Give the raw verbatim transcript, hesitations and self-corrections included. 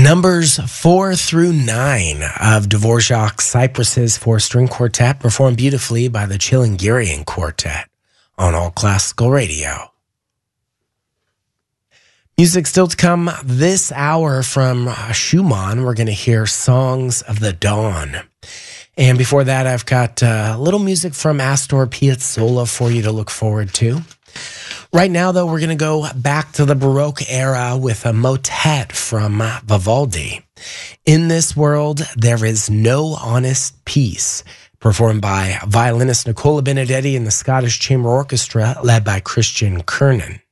Numbers four through nine of Dvorak's Cypresses four-string quartet, performed beautifully by the Chilingirian Quartet on All Classical Radio. Music still to come this hour from Schumann. We're going to hear Songs of the Dawn. And before that, I've got a little music from Astor Piazzolla for you to look forward to. Right now, though, we're going to go back to the Baroque era with a motet from Vivaldi. In This World, There Is No Honest Peace, performed by violinist Nicola Benedetti and the Scottish Chamber Orchestra, led by Christian Kernan.